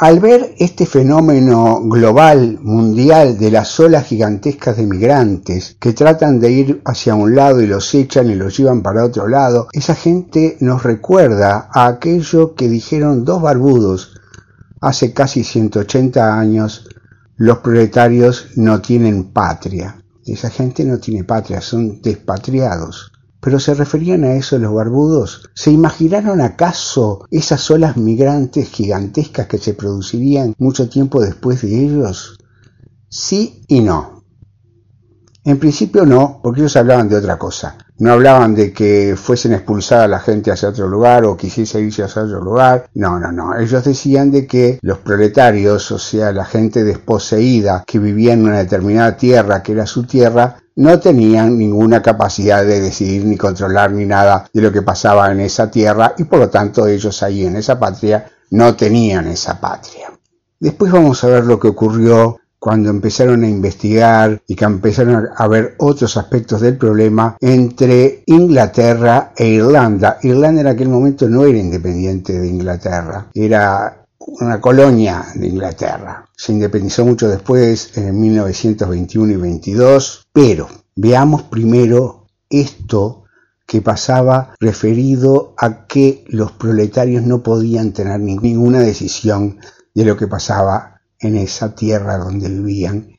Al ver este fenómeno global, mundial, de las olas gigantescas de migrantes que tratan de ir hacia un lado y los echan y los llevan para otro lado, esa gente nos recuerda a aquello que dijeron dos barbudos hace casi 180 años: los proletarios no tienen patria. Esa gente no tiene patria, son despatriados. ¿Pero se referían a eso los barbudos? ¿Se imaginaron acaso esas olas migrantes gigantescas que se producirían mucho tiempo después de ellos? Sí y no. En principio no, porque ellos hablaban de otra cosa. No hablaban de que fuesen expulsada la gente hacia otro lugar o quisiese irse hacia otro lugar. No. Ellos decían de que los proletarios, o sea, la gente desposeída que vivía en una determinada tierra que era su tierra, no tenían ninguna capacidad de decidir ni controlar ni nada de lo que pasaba en esa tierra y por lo tanto ellos ahí en esa patria no tenían esa patria. Después vamos a ver lo que ocurrió cuando empezaron a investigar y que empezaron a ver otros aspectos del problema entre Inglaterra e Irlanda. Irlanda en aquel momento no era independiente de Inglaterra, era una colonia de Inglaterra. Se independizó mucho después, en 1921 y 22, pero veamos primero esto que pasaba referido a que los proletarios no podían tener ninguna decisión de lo que pasaba en esa tierra donde vivían.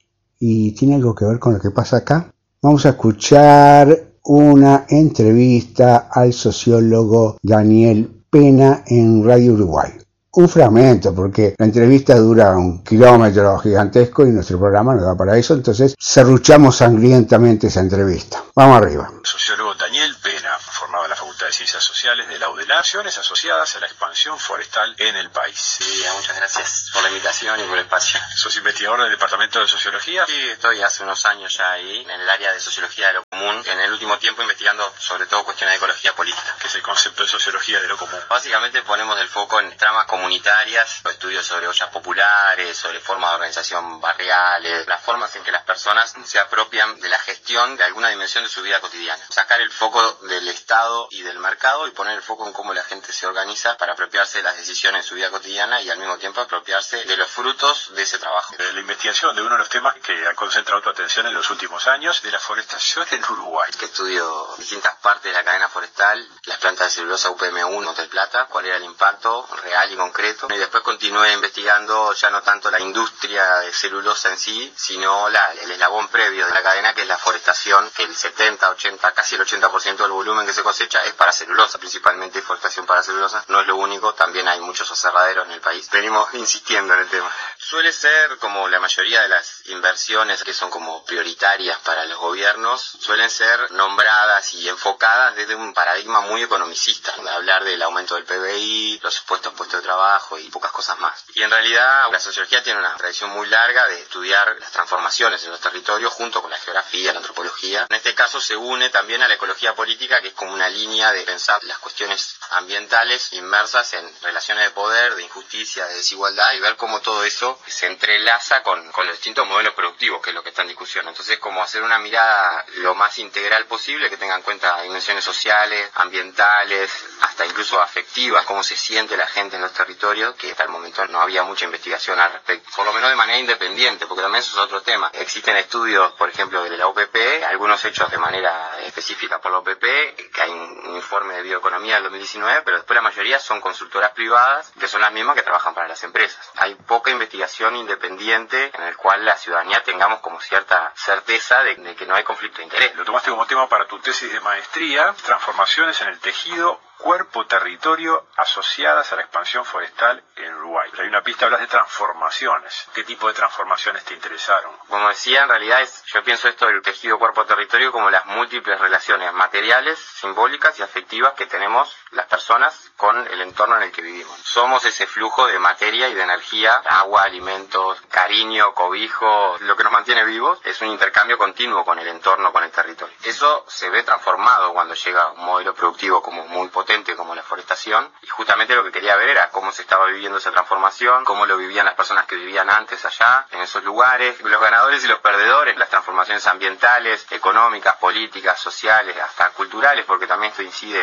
¿Y tiene algo que ver con lo que pasa acá? Vamos a escuchar una entrevista al sociólogo Daniel Pena en Radio Uruguay. Un fragmento, porque la entrevista dura 1 kilómetro gigantesco y nuestro programa no da para eso, entonces serruchamos sangrientamente esa entrevista. Vamos arriba. Sociólogo Daniel Pena, formado en la Facultad de Ciencias Sociales de la UDELA, acciones asociadas a la expansión forestal en el país. Sí, muchas gracias por la invitación y por el espacio. ¿Sos investigador del Departamento de Sociología? Sí, estoy hace unos años ya ahí, en el área de Sociología de lo Común, en el último tiempo investigando sobre todo cuestiones de ecología política. ¿Qué es el concepto de Sociología de lo Común? Básicamente ponemos el foco en tramas comunitarias, estudios sobre ollas populares, sobre formas de organización barriales, las formas en que las personas se apropian de la gestión de alguna dimensión de su vida cotidiana. Sacar el foco del Estado y del mercado y poner el foco en cómo la gente se organiza para apropiarse de las decisiones en su vida cotidiana y al mismo tiempo apropiarse de los frutos de ese trabajo. La investigación de uno de los temas que ha concentrado tu atención en los últimos años, de la forestación en Uruguay. Que estudio distintas partes de la cadena forestal, las plantas de celulosa UPM1 del Plata, cuál era el impacto real y concreto. Y después continué investigando ya no tanto la industria de celulosa en sí, sino el eslabón previo de la cadena, que es la forestación, que el 70, 80, casi el 80% del volumen que se cosecha es para celulosa, principalmente forestación para celulosa. No es lo único, también hay muchos aserraderos en el país. Venimos insistiendo en el tema. Suele ser, como la mayoría de las inversiones que son como prioritarias para los gobiernos, suelen ser nombradas y enfocadas desde un paradigma muy economicista, de hablar del aumento del PBI, los supuestos puestos de trabajo y pocas cosas más. Y en realidad la sociología tiene una tradición muy larga de estudiar las transformaciones en los territorios junto con la geografía, la antropología. En este caso se une también a la ecología política, que es como una línea de pensar las cuestiones ambientales inmersas en relaciones de poder, de injusticia, de desigualdad, y ver cómo todo eso se entrelaza con los distintos modelos productivos, que es lo que está en discusión. Entonces, como hacer una mirada lo más integral posible, que tenga en cuenta dimensiones sociales, ambientales, hasta incluso afectivas, cómo se siente la gente en los territorios, que hasta el momento no había mucha investigación al respecto, por lo menos de manera independiente, porque también eso es otro tema. Existen estudios, por ejemplo, de la OPP, algunos hechos de manera específica por la OPP, que hay un informe de bioeconomía del 2019, pero después la mayoría son consultoras privadas, que son las mismas que trabajan para las empresas. Hay poca investigación independiente en el cual la ciudadanía tengamos como cierta certeza de que no hay conflicto de interés. Lo tomaste como tema para tu tesis de maestría, transformaciones en el tejido cuerpo-territorio asociadas a la expansión forestal en Uruguay. Hay una pista, hablas de transformaciones. ¿Qué tipo de transformaciones te interesaron? Como decía, en realidad yo pienso esto del tejido cuerpo-territorio como las múltiples relaciones materiales, simbólicas y afectivas que tenemos las personas con el entorno en el que vivimos. Somos ese flujo de materia y de energía, agua, alimentos, cariño, cobijo. Lo que nos mantiene vivos es un intercambio continuo con el entorno, con el territorio. Eso se ve transformado cuando llega un modelo productivo como muy potente, como la forestación, y justamente lo que quería ver era cómo se estaba viviendo esa transformación, cómo lo vivían las personas que vivían antes allá, en esos lugares, los ganadores y los perdedores, las transformaciones ambientales, económicas, políticas, sociales, hasta culturales, porque también esto incide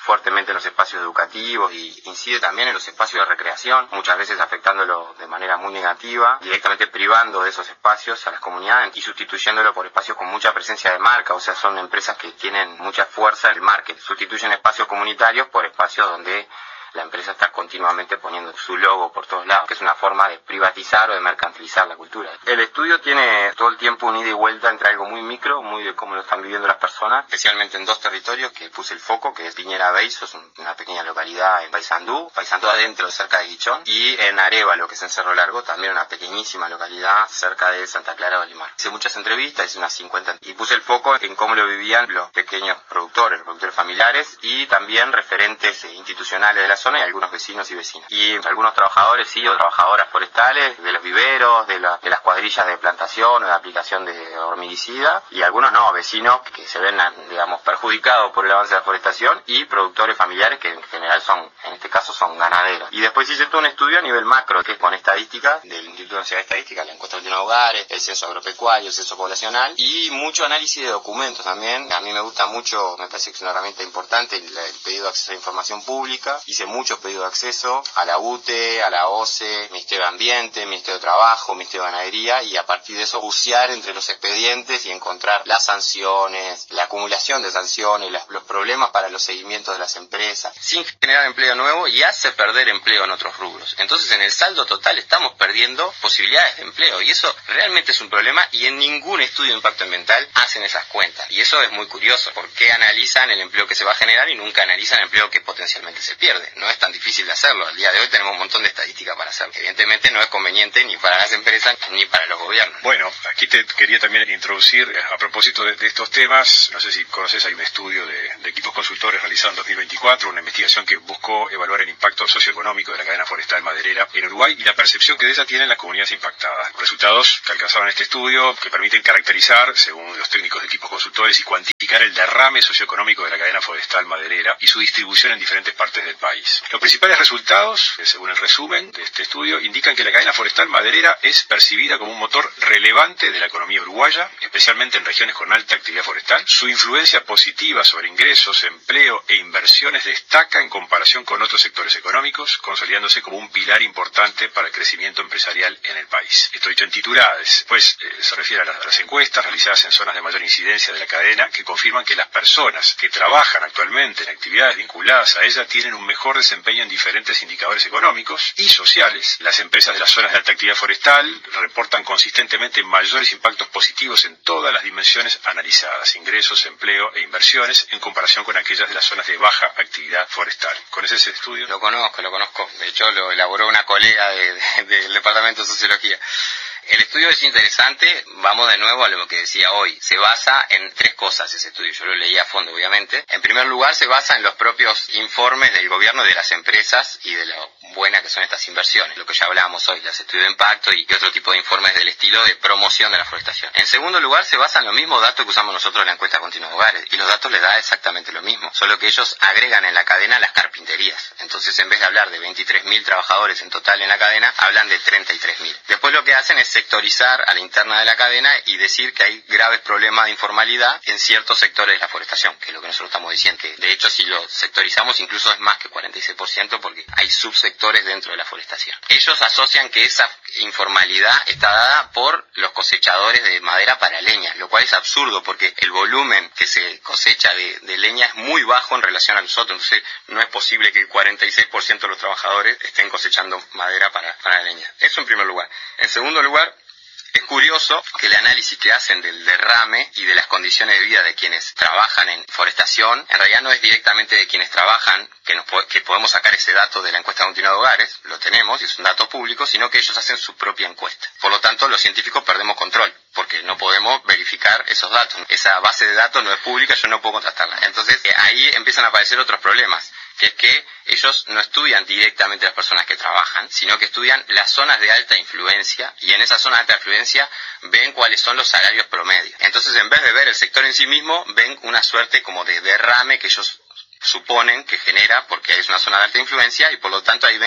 fuertemente en los espacios educativos y incide también en los espacios de recreación, muchas veces afectándolo de manera muy negativa, directamente privando de esos espacios a las comunidades y sustituyéndolo por espacios con mucha presencia de marca, o sea, son empresas que tienen mucha fuerza en el marketing, sustituyen espacios comunitarios por espacios donde la empresa está continuamente poniendo su logo por todos lados, que es una forma de privatizar o de mercantilizar la cultura. El estudio tiene todo el tiempo un ida y vuelta entre algo muy micro, muy de cómo lo están viviendo las personas, especialmente en dos territorios que puse el foco, que es Piñera Beizo, es una pequeña localidad en Paysandú adentro, cerca de Guichón, y en Arévalo, que es en Cerro Largo, también una pequeñísima localidad cerca de Santa Clara de Olimar. Hice muchas entrevistas, hice unas 50, y puse el foco en cómo lo vivían los pequeños productores, los productores familiares, y también referentes institucionales de la zona y algunos vecinos y vecinas. Y algunos trabajadores, sí, o trabajadoras forestales, de los viveros, de las cuadrillas de plantación o de aplicación de hormiguicida, y algunos no, vecinos que se ven, digamos, perjudicados por el avance de la forestación, y productores familiares que en general son, en este caso, son ganaderos. Y después hice todo un estudio a nivel macro, que es con estadísticas del Instituto Nacional de Estadística, la encuesta de hogares, el censo agropecuario, el censo poblacional, y mucho análisis de documentos también. A mí me gusta mucho, me parece que es una herramienta importante, el pedido de acceso a información pública. Hice muchos pedidos de acceso a la UTE, a la OCE, Ministerio de Ambiente, Ministerio de Trabajo, Ministerio de Ganadería, y a partir de eso bucear entre los expedientes y encontrar las sanciones, la acumulación de sanciones, los problemas para los seguimientos de las empresas, sin generar empleo nuevo, y hace perder empleo en otros rubros. Entonces, en el saldo total estamos perdiendo posibilidades de empleo, y eso realmente es un problema, y en ningún estudio de impacto ambiental hacen esas cuentas. Y eso es muy curioso, porque analizan el empleo que se va a generar y nunca analizan el empleo que potencialmente se pierde. No es tan difícil de hacerlo. Al día de hoy tenemos un montón de estadísticas para hacerlo. Evidentemente no es conveniente ni para las empresas ni para los gobiernos. Bueno, aquí te quería también introducir, a propósito de estos temas, no sé si conoces, hay un estudio de equipos consultores realizado en 2024, una investigación que buscó evaluar el impacto socioeconómico de la cadena forestal maderera en Uruguay y la percepción que de ella tienen las comunidades impactadas. Resultados que alcanzaron este estudio que permiten caracterizar, según los técnicos de equipos consultores, y cuantificar el derrame socioeconómico de la cadena forestal maderera y su distribución en diferentes partes del país. Los principales resultados, según el resumen de este estudio, indican que la cadena forestal maderera es percibida como un motor relevante de la economía uruguaya, especialmente en regiones con alta actividad forestal. Su influencia positiva sobre ingresos, empleo e inversiones destaca en comparación con otros sectores económicos, consolidándose como un pilar importante para el crecimiento empresarial en el país. Esto dicho en titulares, pues se refiere a las encuestas realizadas en zonas de mayor incidencia de la cadena, que confirman que las personas que trabajan actualmente en actividades vinculadas a ella tienen un mejor desempeño en diferentes indicadores económicos y sociales. Las empresas de las zonas de alta actividad forestal reportan consistentemente mayores impactos positivos en todas las dimensiones analizadas, ingresos, empleo e inversiones, en comparación con aquellas de las zonas de baja actividad forestal. ¿Conoces ese estudio? Lo conozco. De hecho, lo elaboró una colega del Departamento de Sociología. El estudio es interesante, vamos de nuevo a lo que decía hoy. Se basa en tres cosas ese estudio, yo lo leí a fondo obviamente. En primer lugar, se basa en los propios informes del gobierno, de las empresas y de lo buenas que son estas inversiones, lo que ya hablábamos hoy, los estudios de impacto y otro tipo de informes del estilo de promoción de la forestación. En segundo lugar, se basa en los mismos datos que usamos nosotros en la encuesta continua de hogares, y los datos les da exactamente lo mismo, solo que ellos agregan en la cadena las carpinterías. Entonces, en vez de hablar de 23.000 trabajadores en total en la cadena, hablan de 33.000. Después lo que hacen es sectorizar a la interna de la cadena y decir que hay graves problemas de informalidad en ciertos sectores de la forestación, que es lo que nosotros estamos diciendo, que de hecho si lo sectorizamos incluso es más que 46% porque hay subsectores dentro de la forestación. Ellos asocian que esa informalidad está dada por los cosechadores de madera para leña, lo cual es absurdo porque el volumen que se cosecha de leña es muy bajo en relación a los otros, entonces no es posible que el 46% de los trabajadores estén cosechando madera para la leña. Eso en primer lugar. En segundo lugar, es curioso que el análisis que hacen del derrame y de las condiciones de vida de quienes trabajan en forestación, en realidad no es directamente de quienes trabajan, que podemos sacar ese dato de la encuesta continua de hogares, lo tenemos y es un dato público, sino que ellos hacen su propia encuesta. Por lo tanto, los científicos perdemos control, porque no podemos verificar esos datos. Esa base de datos no es pública, yo no puedo contrastarla. Entonces, ahí empiezan a aparecer otros problemas, que es que ellos no estudian directamente las personas que trabajan, sino que estudian las zonas de alta influencia, y en esas zonas de alta influencia ven cuáles son los salarios promedios. Entonces, en vez de ver el sector en sí mismo, ven una suerte como de derrame que ellos suponen que genera porque es una zona de alta influencia, y por lo tanto ahí ven que hay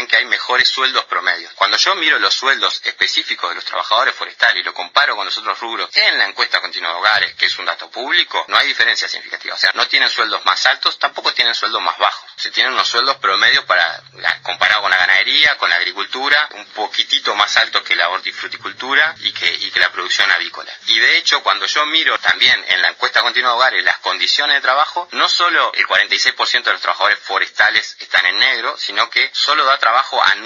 mejores sueldos promedios. Cuando yo miro los sueldos específicos de los trabajadores forestales y lo comparo con los otros rubros en la encuesta continua de hogares, que es un dato público, no hay diferencia significativa. O sea, no tienen sueldos más altos, tampoco tienen sueldos más bajos. Se tienen unos sueldos promedios comparado con la ganadería, con la agricultura, un poquitito más altos que la hortifruticultura y que la producción avícola. Y de hecho, cuando yo miro también en la encuesta continua de hogares las condiciones de trabajo, no solo el 46% de los trabajadores forestales están en negro, sino que solo da trabajo a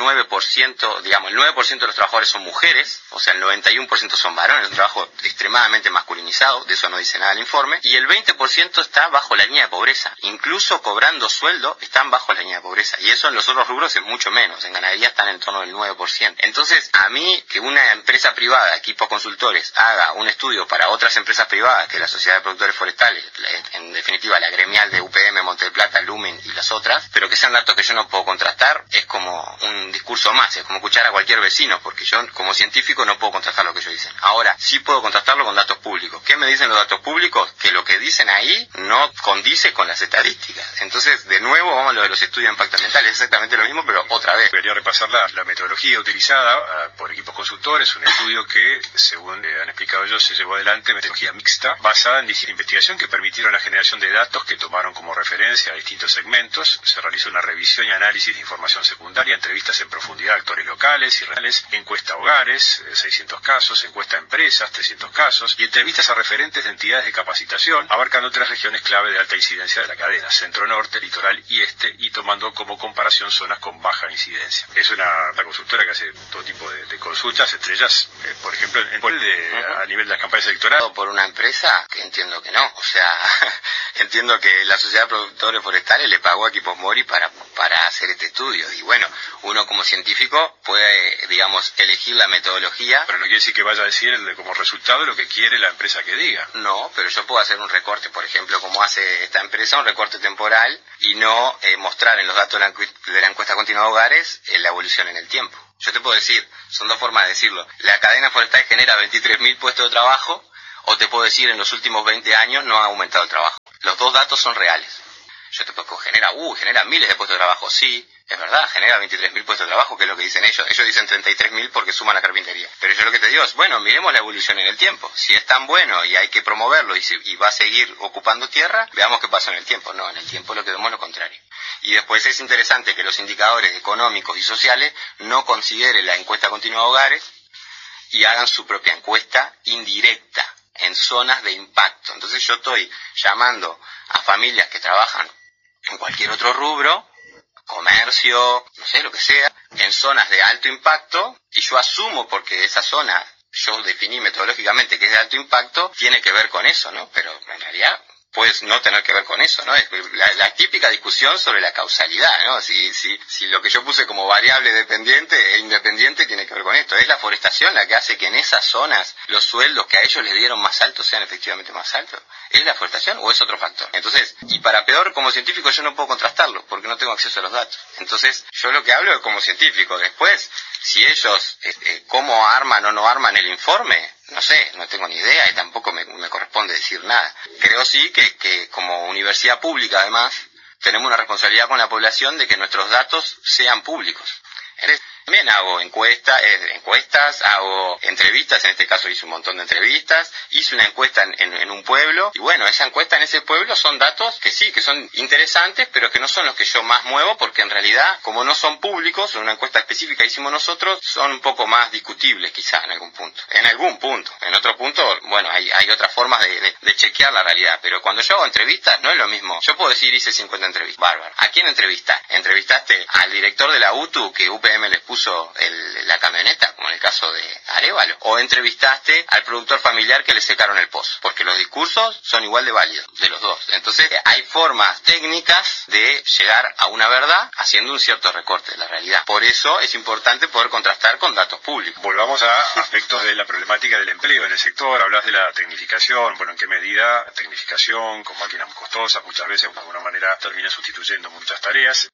9%, digamos, el 9% de los trabajadores son mujeres, o sea, el 91% son varones, un trabajo extremadamente masculinizado, de eso no dice nada el informe, y el 20% está bajo la línea de pobreza. Incluso cobrando sueldo están bajo la línea de pobreza, y eso en los otros rubros es mucho menos, en ganadería están en torno del 9%. Entonces, a mí, que una empresa privada, equipos consultores, haga un estudio para otras empresas privadas, que la Sociedad de Productores Forestales, en definitiva la gremial de UPM, Monte del Plata, Lumen y las otras, pero que sean datos que yo no puedo contrastar, es como un discurso más, es como escuchar a cualquier vecino, porque yo como científico no puedo contrastar lo que ellos dicen. Ahora, sí puedo contrastarlo con datos públicos. ¿Qué me dicen los datos públicos? Que lo que dicen ahí no condice con las estadísticas. Entonces, de nuevo, vamos a lo de los estudios de impacto ambiental, es exactamente lo mismo, pero otra vez. Quería repasar la metodología utilizada por equipos consultores, un estudio que, según han explicado ellos, se llevó adelante metodología mixta, basada en investigación que permitieron la generación de datos que tomaron como referencia a distintos segmentos. Se realizó una revisión y análisis de información secundaria, entrevistas en profundidad a actores locales y reales, encuesta a hogares, 600 casos, encuesta a empresas, 300 casos, y entrevistas a referentes de entidades de capacitación, abarcando 3 regiones clave de alta incidencia de la cadena: centro, norte, litoral y este, y tomando como comparación zonas con baja incidencia. Es una consultora que hace todo tipo de consultas, estrellas, por ejemplo, a nivel de las campañas electorales. Por una empresa, que entiendo que no, o sea, entiendo que la Sociedad de Productores Forestales le pagó a Equipos Mori para hacer este estudio, y bueno, uno como científico puede, digamos, elegir la metodología. Pero no quiere decir que vaya a decir como resultado lo que quiere la empresa que diga. No, pero yo puedo hacer un recorte, por ejemplo, como hace esta empresa, un recorte temporal, y no mostrar en los datos de la encuesta continua de hogares la evolución en el tiempo. Yo te puedo decir, son 2 formas de decirlo: la cadena forestal genera 23.000 puestos de trabajo, o te puedo decir, en los últimos 20 años no ha aumentado el trabajo. Los 2 datos son reales. Yo te puedo genera miles de puestos de trabajo, sí, es verdad, genera 23.000 puestos de trabajo, que es lo que dicen ellos. Ellos dicen 33.000 porque suman la carpintería. Pero yo lo que te digo es, bueno, miremos la evolución en el tiempo. Si es tan bueno y hay que promoverlo y va a seguir ocupando tierra, veamos qué pasa en el tiempo. No, en el tiempo lo que vemos es lo contrario. Y después es interesante que los indicadores económicos y sociales no consideren la encuesta continua de hogares y hagan su propia encuesta indirecta en zonas de impacto. Entonces yo estoy llamando a familias que trabajan en cualquier otro rubro, comercio, no sé, lo que sea, en zonas de alto impacto, y yo asumo, porque esa zona yo definí metodológicamente que es de alto impacto, tiene que ver con eso, ¿no? Pero en realidad puedes no tener que ver con eso, ¿no? Es la típica discusión sobre la causalidad, ¿no? Si lo que yo puse como variable dependiente e independiente tiene que ver con esto. ¿Es la forestación la que hace que en esas zonas los sueldos que a ellos les dieron más altos sean efectivamente más altos? ¿Es la forestación o es otro factor? Entonces, y para peor, como científico yo no puedo contrastarlo porque no tengo acceso a los datos. Entonces, yo lo que hablo es como científico. Después, si ellos cómo arman o no arman el informe, no sé, no tengo ni idea y tampoco me corresponde decir nada. Creo sí que como universidad pública, además, tenemos una responsabilidad con la población de que nuestros datos sean públicos. Entonces, también hago encuestas, hago entrevistas, en este caso hice un montón de entrevistas, hice una encuesta en un pueblo, y bueno, esa encuesta en ese pueblo son datos que sí, que son interesantes, pero que no son los que yo más muevo, porque en realidad, como no son públicos, en una encuesta específica que hicimos nosotros, son un poco más discutibles quizá en algún punto. En otro punto, bueno, hay otras formas de chequear la realidad, pero cuando yo hago entrevistas no es lo mismo. Yo puedo decir hice 50 entrevistas, bárbaro. ¿A quién entrevistaste? ¿Entrevistaste al director de la UTU que UPM les puso la camioneta, como en el caso de Arévalo? ¿O entrevistaste al productor familiar que le secaron el pozo? Porque los discursos son igual de válidos, de los dos. Entonces, hay formas técnicas de llegar a una verdad haciendo un cierto recorte de la realidad. Por eso es importante poder contrastar con datos públicos. Volvamos a aspectos de la problemática del empleo en el sector. Hablas de la tecnificación. Bueno, ¿en qué medida la tecnificación con máquinas muy costosas muchas veces de alguna manera termina sustituyendo muchas tareas?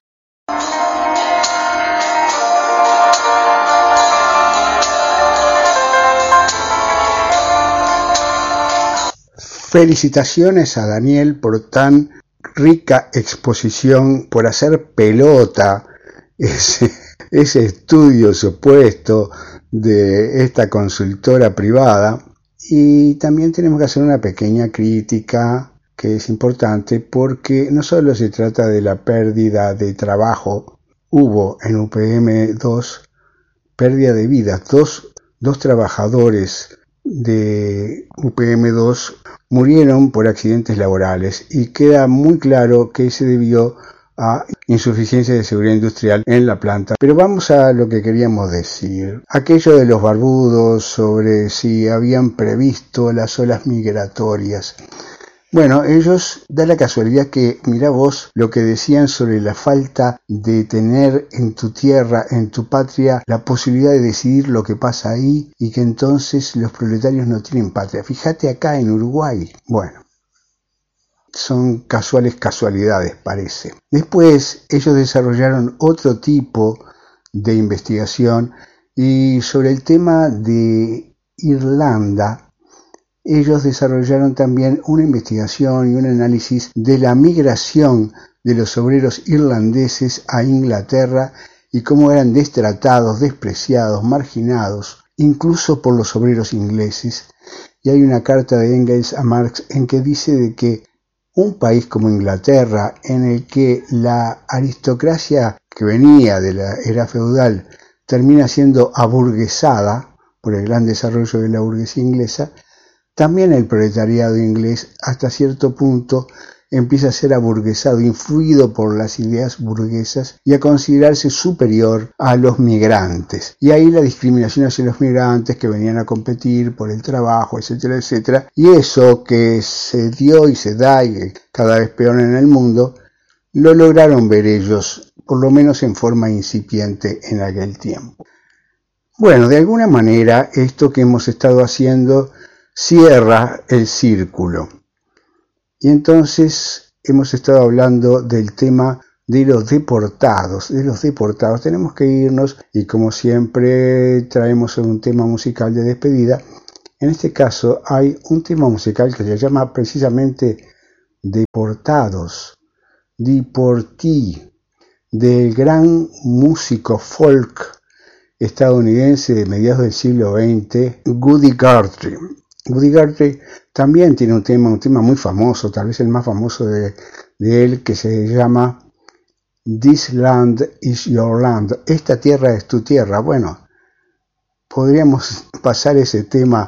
Felicitaciones a Daniel por tan rica exposición, por hacer pelota ese estudio supuesto de esta consultora privada. Y también tenemos que hacer una pequeña crítica que es importante, porque no solo se trata de la pérdida de trabajo. Hubo en UPM2 pérdida de vidas. Dos trabajadores de UPM2 murieron por accidentes laborales y queda muy claro que se debió a insuficiencia de seguridad industrial en la planta. Pero vamos a lo que queríamos decir. Aquello de los barbudos sobre si habían previsto las olas migratorias. Bueno, ellos, da la casualidad que, mirá vos, lo que decían sobre la falta de tener en tu tierra, en tu patria, la posibilidad de decidir lo que pasa ahí y que entonces los proletarios no tienen patria. Fíjate acá en Uruguay. Bueno, son casualidades, parece. Después, ellos desarrollaron otro tipo de investigación y sobre el tema de Irlanda, ellos desarrollaron también una investigación y un análisis de la migración de los obreros irlandeses a Inglaterra y cómo eran destratados, despreciados, marginados, incluso por los obreros ingleses. Y hay una carta de Engels a Marx en que dice de que un país como Inglaterra, en el que la aristocracia que venía de la era feudal termina siendo aburguesada por el gran desarrollo de la burguesía inglesa, también el proletariado inglés hasta cierto punto empieza a ser aburguesado, influido por las ideas burguesas y a considerarse superior a los migrantes. Y ahí la discriminación hacia los migrantes que venían a competir por el trabajo, etcétera, etcétera. Y eso que se dio y se da y cada vez peor en el mundo, lo lograron ver ellos, por lo menos en forma incipiente en aquel tiempo. Bueno, de alguna manera esto que hemos estado haciendo cierra el círculo. Y entonces hemos estado hablando del tema de los deportados. Tenemos que irnos y como siempre traemos un tema musical de despedida. En este caso hay un tema musical que se llama precisamente Deportados, Deportee, del gran músico folk estadounidense de mediados del siglo XX, Woody Guthrie. Woody Guthrie también tiene un tema muy famoso, tal vez el más famoso de él, que se llama This Land is Your Land. Esta tierra es tu tierra. Bueno, podríamos pasar ese tema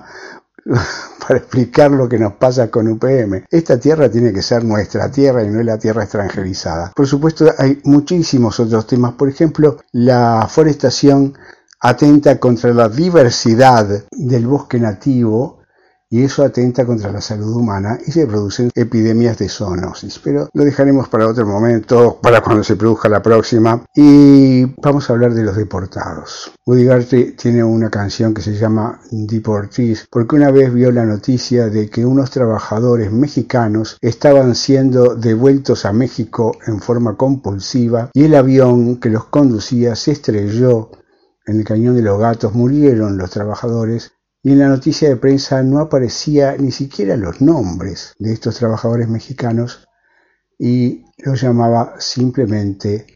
para explicar lo que nos pasa con UPM. Esta tierra tiene que ser nuestra tierra y no es la tierra extranjerizada. Por supuesto, hay muchísimos otros temas. Por ejemplo, la forestación atenta contra la diversidad del bosque nativo y eso atenta contra la salud humana y se producen epidemias de zoonosis. Pero lo dejaremos para otro momento, para cuando se produzca la próxima. Y vamos a hablar de los deportados. Woody Guthrie tiene una canción que se llama Deportees, porque una vez vio la noticia de que unos trabajadores mexicanos estaban siendo devueltos a México en forma compulsiva y el avión que los conducía se estrelló en el Cañón de los Gatos. Murieron los trabajadores y en la noticia de prensa no aparecía ni siquiera los nombres de estos trabajadores mexicanos y los llamaba simplemente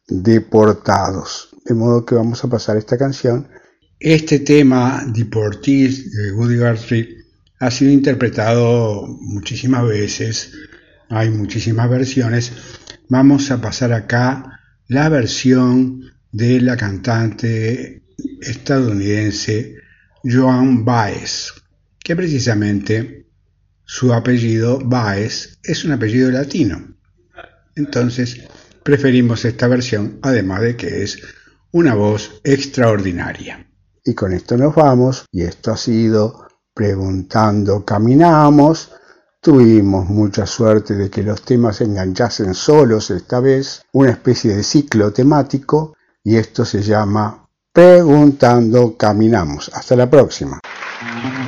deportados. De modo que vamos a pasar esta canción. Este tema, Deportees, de Woody Guthrie, ha sido interpretado muchísimas veces, hay muchísimas versiones. Vamos a pasar acá la versión de la cantante estadounidense Joan Baez, que precisamente su apellido Baez es un apellido latino. Entonces preferimos esta versión, además de que es una voz extraordinaria. Y con esto nos vamos, y esto ha sido Preguntando Caminamos. Tuvimos mucha suerte de que los temas enganchasen solos esta vez, una especie de ciclo temático, y esto se llama Preguntando Caminamos. Hasta la próxima.